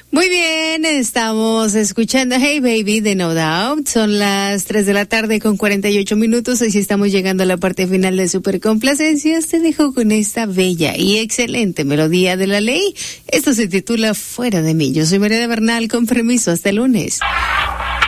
Muy bien, estamos escuchando Hey Baby de No Doubt. Son las 3 de la tarde con 48 minutos. Así estamos llegando a la parte final de Super Complacencias. Te dejo con esta bella y excelente melodía de la ley. Esto se titula Fuera de mí. Yo soy María Bernal, con permiso. Hasta el lunes.